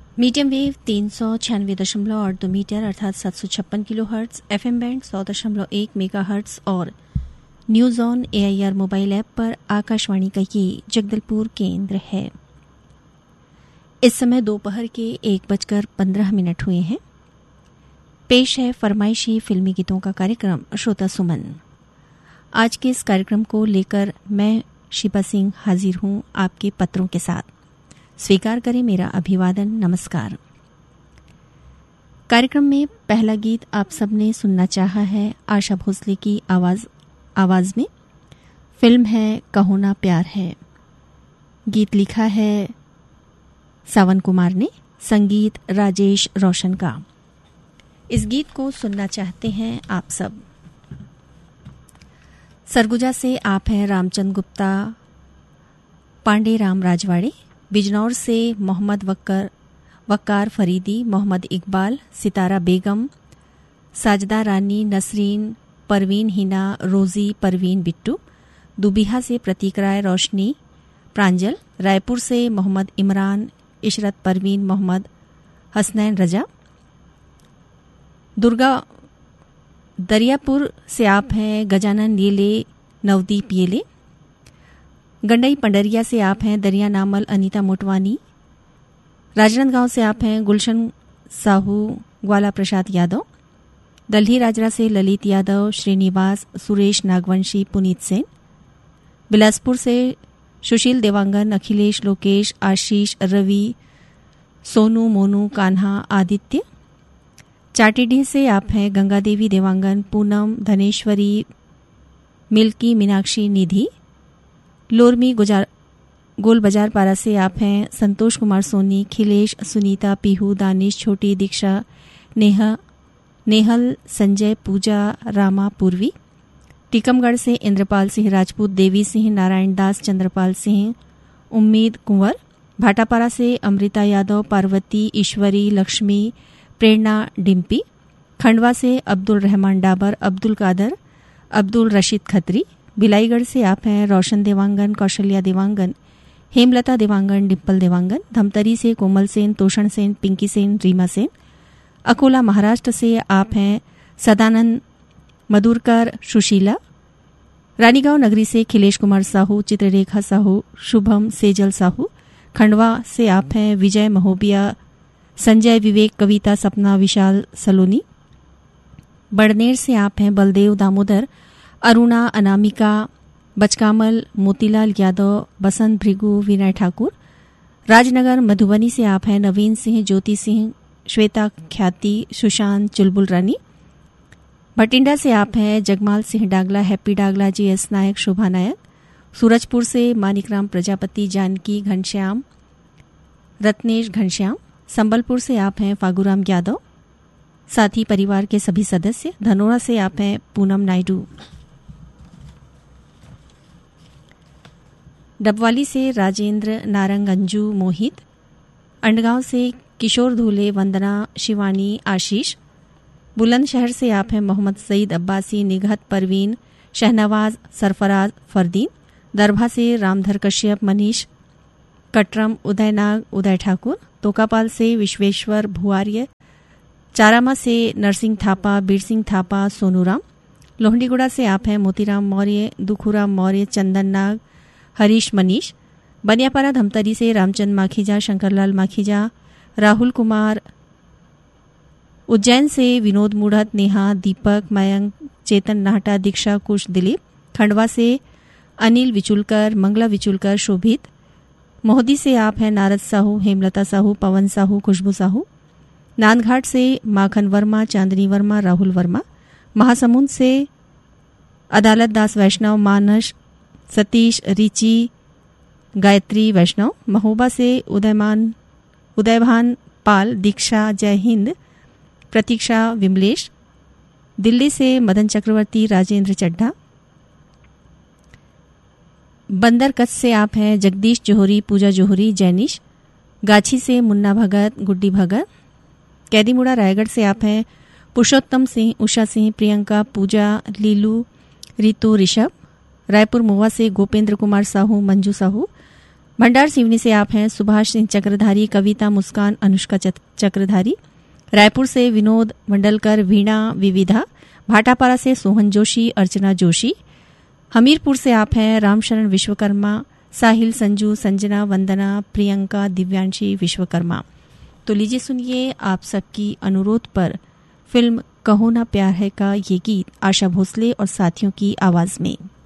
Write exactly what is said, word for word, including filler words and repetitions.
Medium wave तीन सौ छियानवे दशमलव आठ दो मीटर अर्थात सात सौ छप्पन किलो हर्ट्ज, एफएम बैंड सौ दशमलव एक मेगा हर्ट्ज और news on AIR mobile app पर आकाशवाणी का ये जगदलपुर केंद्र है। इस समय दोपहर के एक बजकर पंद्रह मिनट हुए हैं। पेश है फरमाइशी फिल्मी गीतों का कार्यक्रम श्रोता सुमन। आज के इस कार्यक्रम को लेकर मैं शिपा सिंह हाजिर हूं आपके पत्रों के साथ। स्वीकार करें मेरा अभिवादन, नमस्कार। कार्यक्रम में पहला गीत आप सबने सुनना चाहा है आशा भोसले की आवाज आवाज में। फिल्म है कहो ना प्यार है। गीत लिखा है सावन कुमार ने, संगीत राजेश रोशन का। इस गीत को सुनना चाहते हैं आप सब। सरगुजा से आप हैं रामचंद्र गुप्ता, पांडे राम राजवाड़े। बिजनौर से मोहम्मद वक्कर वक्कार फरीदी, मोहम्मद इकबाल, सितारा बेगम, साजदा रानी, नसरीन, परवीन हिना, रोजी, परवीन बिट्टू। दुबिहा से प्रतीक राय, रोशनी, प्रांजल। रायपुर से मोहम्मद इमरान, इशरत परवीन, मोहम्मद हसनैन रजा। दुर्गा दरियापुर से आप हैं गजानन येले, नवदीप येले। गंडई पंडरिया से आप हैं दरिया नामल, अनीता मोटवानी। राजनांदगांव से आप हैं गुलशन साहू, ग्वाला प्रसाद यादव। दल्ही राजरा से ललित यादव, श्रीनिवास, सुरेश नागवंशी, पुनीत सेन। बिलासपुर से सुशील देवांगन, अखिलेश, लोकेश, आशीष, रवि, सोनू, मोनू, कान्हा, आदित्य। चाटीडीह से आप हैं गंगा देवी देवांगन, पूनम, धनेश्वरी, मिल्की, मीनाक्षी, निधि। लोरमी गुजार गोल बाजार पारा से आप हैं संतोष कुमार सोनी, खिलेश, सुनीता, पीहू, दानिश, छोटी, दीक्षा, नेहा, नेहल, संजय, पूजा, रामा, पूर्वी। टीकमगढ़ से इंद्रपाल सिंह राजपूत, देवी सिंह, नारायण दास, चंद्रपाल सिंह, उम्मीद कुंवर। भाटापारा से अमृता यादव, पार्वती, ईश्वरी, लक्ष्मी, प्रेरणा, डिम्पी। खंडवा से अब्दुल रहमान डाबर, अब्दुल कादर, अब्दुल रशीद खत्री। बिलाईगढ़ से आप हैं रोशन देवांगन, कौशल्या देवांगन, हेमलता देवांगन, डिम्पल देवांगन। धमतरी से कोमल सेन, तोषण सेन, पिंकी सेन, रीमा सेन। अकोला महाराष्ट्र से आप हैं सदानंद मधुरकर, सुशीला। रानीगांव नगरी से खिलेश कुमार साहू, चित्ररेखा साहू, शुभम, सेजल साहू। खंडवा से आप हैं विजय महोबिया, संजय, विवेक, कविता, सपना, विशाल, सलोनी। बड़नेर से आप हैं बलदेव, दामोदर, अरुणा, अनामिका, बचकामल, मोतीलाल यादव, बसंत, भृगु, विनय ठाकुर। राजनगर मधुबनी से आप हैं नवीन सिंह, ज्योति सिंह, श्वेता, ख्याति, सुशांत, चुलबुल रानी। भटिंडा से आप हैं Jagmal Singh डागला, happy डागला, G S नायक, शोभा नायक। सूरजपुर से मानिकराम प्रजापति, जानकी, घनश्याम, रत्नेश, घनश्याम। संबलपुर से आप हैं फागुराम यादव, साथी परिवार के सभी सदस्य। धनोरा से आप हैं पूनम नायडू। डबवाली से राजेंद्र, नारंग, अंजू, मोहित। अंडगांव से किशोर धूले, वंदना, शिवानी, आशीष। बुलंदशहर से आप हैं मोहम्मद सईद, अब्बासी, निघत, परवीन, शहनवाज, सरफराज, फरदीन। दरभा से रामधर कश्यप, मनीष, कटरम, उदयनाग, उदय ठाकुर। तोकापाल से विश्वेश्वर, भुआर्य। चारामा से नरसिंह थापा, बीरसिंह थापा, सोनूराम। लोहंडीगुड़ा से आप हैं मोतीराम मौर्य, दुखुराम मौर्य, चंदन नाग, हरीश, मनीष। बनियापारा धमतरी से रामचंद माखीजा, शंकरलाल माखीजा, राहुल कुमार। उज्जैन से विनोद मूढ़त, नेहा, दीपक, मयंक, चेतन नाहटा, दीक्षा, कुश, दिलीप। खंडवा से अनिल विचुलकर, मंगला विचुलकर, शोभित। मोहदी से आप हैं नारद साहू, हेमलता साहू, पवन साहू, खुशबू साहू। नांदघाट से माखन वर्मा, चांदनी वर्मा, राहुल वर्मा। महासमुंद से अदालत दास वैष्णव, मानस, सतीश, रिची, गायत्री वैष्णव। महोबा से उदयमान उदयभान पाल, दीक्षा, जय हिंद, प्रतीक्षा, विमलेश। दिल्ली से मदन चक्रवर्ती, राजेंद्र चड्ढा। बंदर कच्छ से आप हैं जगदीश जोहरी, पूजा जोहरी, जैनिश। गाछी से मुन्ना भगत, गुड्डी भगत। कैदीमुड़ा रायगढ़ से आप हैं पुरुषोत्तम सिंह, उषा सिंह, प्रियंका, पूजा, लीलू, रितु, ऋषभ। रायपुर मोवा से गोपेंद्र कुमार साहू, मंजू साहू। भंडार सिवनी से आप हैं सुभाष सिंह चक्रधारी, कविता मुस्कान अनुष्का चक्रधारी। रायपुर से विनोद मंडलकर, वीणा विविधा। भाटापारा से सोहन जोशी, अर्चना जोशी। हमीरपुर से आप हैं रामशरण विश्वकर्मा, साहिल, संजू, संजना, वंदना, प्रियंका, दिव्यांशी विश्वकर्मा। तो लीजिए सुनिए आप सबकी अनुरोध पर फिल्म कहो ना प्यार है का ये गीत आशा भोसले और साथियों की आवाज में।